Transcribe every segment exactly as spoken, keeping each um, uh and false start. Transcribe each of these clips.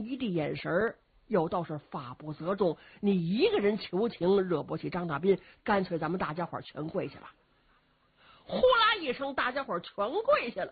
一地眼神，又倒是法不责众。你一个人求情，惹不起张大斌，干脆咱们大家伙全跪下吧。呼啦一声，大家伙全跪下了。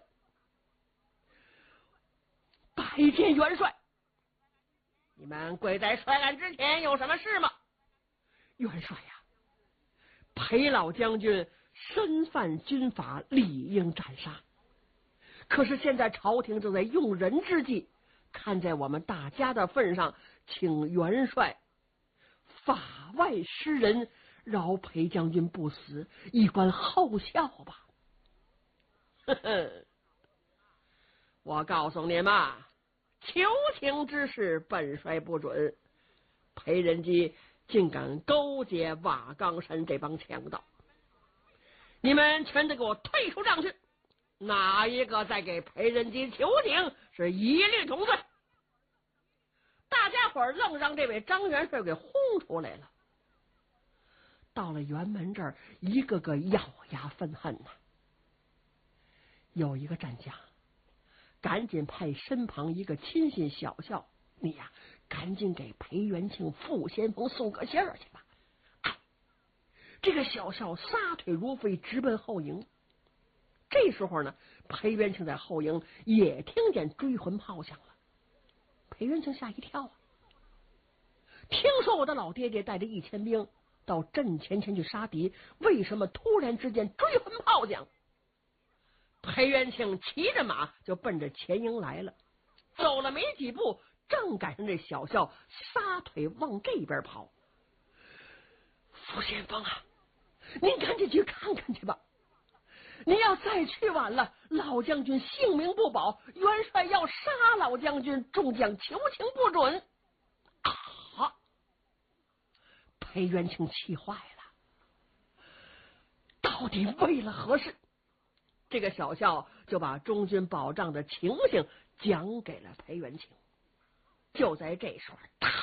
拜见元帅。你们跪在帅案之前有什么事吗？元帅呀，裴老将军身犯军法，理应斩杀。可是现在朝廷正在用人之际，看在我们大家的份上，请元帅法外施仁，饶裴将军不死，以观后效吧。呵呵，我告诉你们，求情之事本帅不准。裴仁基竟敢勾结瓦岗山这帮强盗，你们全得给我退出帐去！哪一个再给裴仁基求情，是一律同罪。大家伙愣让这位张元帅给轰出来了。到了辕门这儿，一个个咬牙愤恨呐、啊。有一个战将赶紧派身旁一个亲信小校，你呀、啊，赶紧给裴元庆副先锋送个信儿去吧。哎，这个小校撒腿如飞，直奔后营。这时候呢，裴元庆在后营也听见追魂炮响了。裴元庆吓一跳啊！听说我的老爹爹带着一千兵到阵前前去杀敌，为什么突然之间追魂炮响？裴元庆骑着马就奔着前营来了，走了没几步，正赶上这小校撒腿往这边跑。副先锋啊，您赶紧去看看去吧！您要再去晚了，老将军性命不保，元帅要杀老将军，众将求情不准。啊！裴元庆气坏了，到底为了何事？这个小校就把中军保障的情形讲给了裴元庆。就在这时候，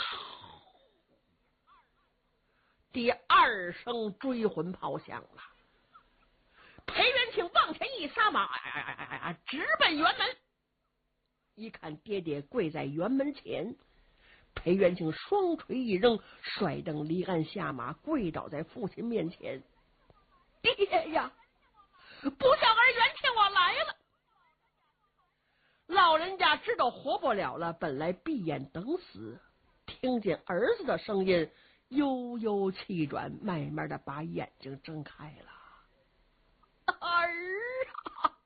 第二声追魂炮响了。裴元庆往前一撒马，哎哎哎哎哎，直奔辕门。一看爹爹跪在辕门前，裴元庆双锤一扔，甩蹬离鞍下马，跪倒在父亲面前。爹呀，不孝儿元庆，我来了。老人家知道活不了了，本来闭眼等死，听见儿子的声音，悠悠气转，慢慢的把眼睛睁开了。儿啊，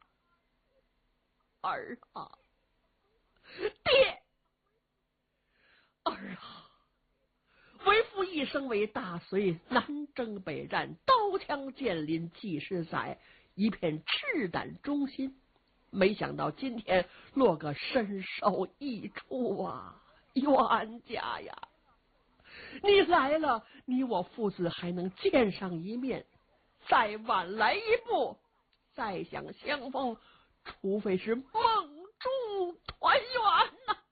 儿啊，爹，儿啊！为父一生为大隋，南征北战，刀枪剑林几十载，一片赤胆忠心。没想到今天落个身首异处啊，冤家呀！你来了，你我父子还能见上一面。再晚来一步，再想相逢，除非是梦中团圆呐、啊！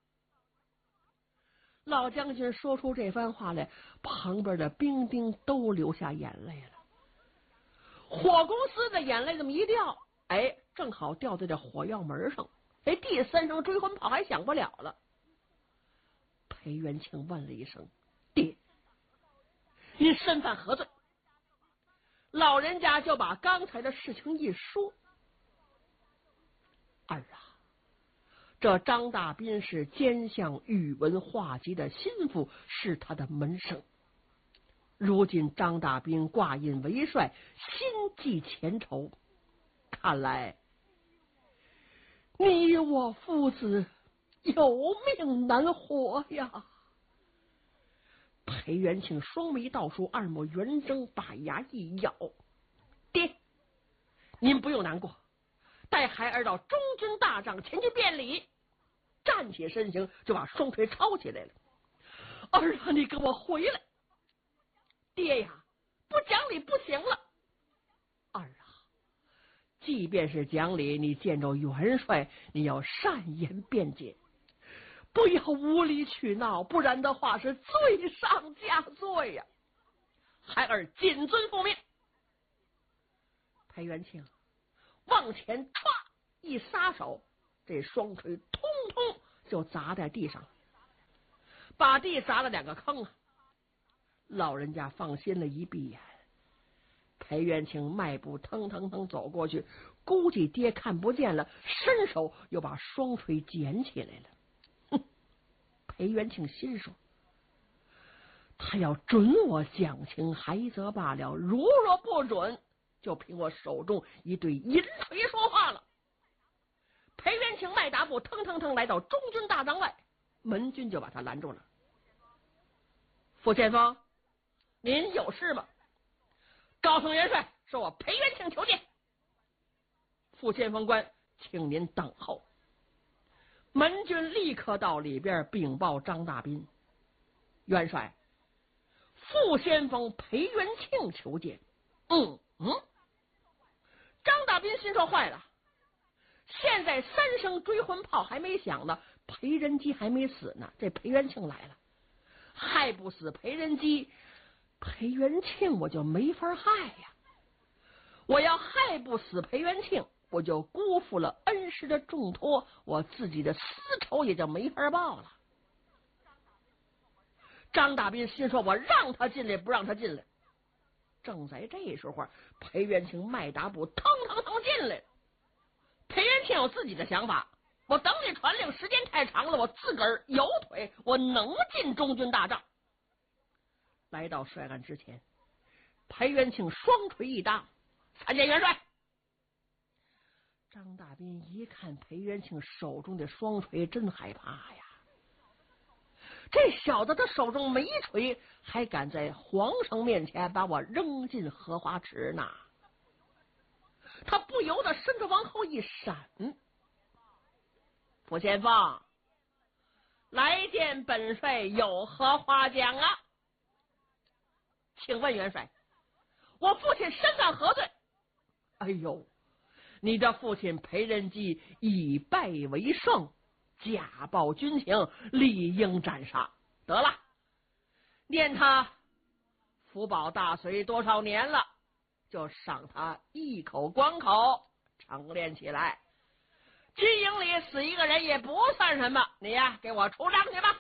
老将军说出这番话来，旁边的兵丁都流下眼泪了。火公司的眼泪这么一掉，哎，正好掉在这火药门上，哎，第三声追魂炮还响不了了。裴元庆问了一声：“爹，您身犯何罪？”老人家就把刚才的事情一说。儿啊，这张大斌是奸相宇文化及的心腹，是他的门生。如今张大斌挂印为帅，心系前仇，看来你我父子有命难活呀！裴元庆双眉倒竖，二目圆睁，把牙一咬：“爹，您不用难过，带孩儿到中军大帐前去辩理。”站起身形，就把双锤抄起来了。“儿啊，你给我回来！爹呀，不讲理不行了。儿啊，即便是讲理，你见着元帅，你要善言辩解，不要无理取闹，不然的话是罪上加罪呀、啊！孩儿谨遵父命。”裴元庆往前歘一撒手，这双锤通通就砸在地上。 把地砸了两个坑啊！老人家放心了，一闭眼，裴元庆迈步腾腾腾走过去，估计爹看不见了，伸手又把双锤捡起来了。哼！裴元庆心说，他要准我讲情还则罢了，如若不准，就凭我手中一对银锤说话了。裴元庆迈大步腾腾腾来到中军大帐外，门军就把他拦住了。傅先锋，您有事吗？告诉元帅，是我裴元庆求见。傅先锋官，请您等候。门军立刻到里边禀报张大斌，元帅，傅先锋裴元庆求见。嗯嗯。张大斌心说坏了，现在三声追魂炮还没响呢，裴仁基还没死呢，这裴元庆来了，害不死裴仁基，裴元庆我就没法害呀。我要害不死裴元庆，我就辜负了恩师的重托，我自己的私仇也就没法报了。张大斌心说，我让他进来不让他进来。正在这时候，裴元庆迈大步腾腾腾进来。裴元庆有自己的想法，我等你传令时间太长了，我自个儿有腿，我能进中军大帐。来到帅案之前，裴元庆双锤一搭，参见元帅。张大斌一看裴元庆手中的双锤，真害怕呀！这小子他手中没锤，还敢在皇上面前把我扔进荷花池呢？他不由得身子往后一闪。傅先锋，来见本帅有何话讲啊？请问元帅，我父亲身犯何罪？哎呦，你的父亲裴仁基以败为胜，假报军情，理应斩杀。得了，念他福保大隋多少年了，就赏他一口关口，成殓起来。军营里死一个人也不算什么，你呀，给我出帐去吧。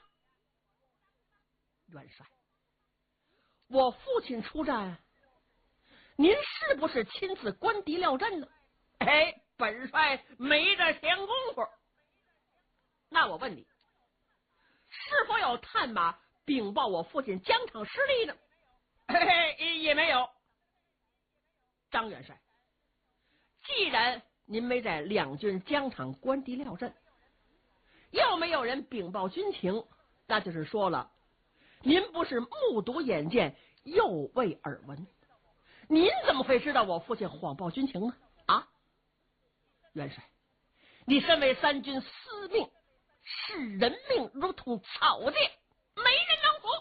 元帅，我父亲出战，您是不是亲自观敌料阵呢？哎，本帅没这闲工夫。那我问你，是否有探马禀报我父亲疆场失利呢？嘿嘿，也没有。张元帅，既然您没在两军疆场观敌料阵，又没有人禀报军情，那就是说了，您不是目睹眼见，又未耳闻。您怎么会知道我父亲谎报军情呢？啊，元帅，你身为三军司命，视人命如同草芥，没人能服。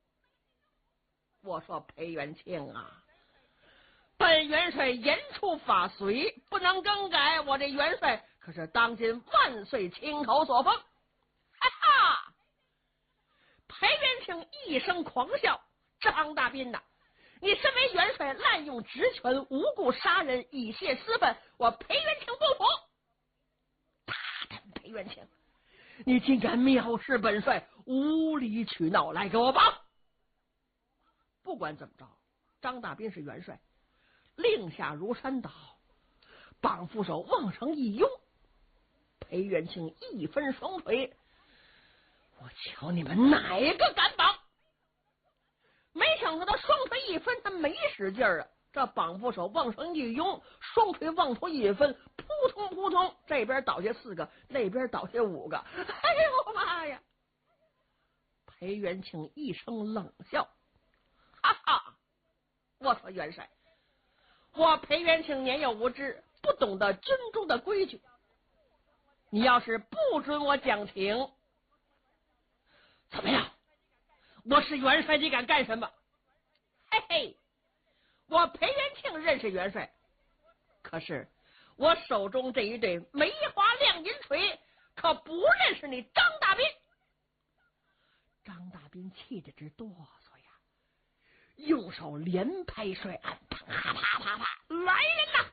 我说裴元庆啊，本元帅言出法随，不能更改。我这元帅可是当今万岁亲口所封。哈哈！裴元庆一声狂笑，张大斌呐，你身为元帅滥用职权，无故杀人，以泄私愤，我裴元庆不服。大胆裴元庆，你竟敢藐视本帅，无理取闹，来给我绑！不管怎么着，张大斌是元帅，令下如山倒，绑扶手往上一拥，裴元庆一分双腿，我瞧你们哪个敢绑？没想到他双腿一分，他没使劲儿啊！这绑扶手往上一拥，双腿往头一分，扑通扑通，这边倒下四个，那边倒下五个。哎呦妈呀！裴元庆一声冷笑，哈哈！我说元帅，我裴元庆年幼无知，不懂得军中的规矩。你要是不准我讲情，怎么样？我是元帅，你敢干什么？嘿嘿，我裴元庆认识元帅，可是我手中这一对梅花亮银锤可不认识你张大斌。张大斌气得直哆嗦呀，用手连拍帅案，啪啪啪啪，来人呐！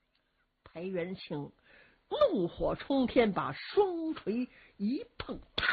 裴元庆怒火冲天，把双锤一碰，啪！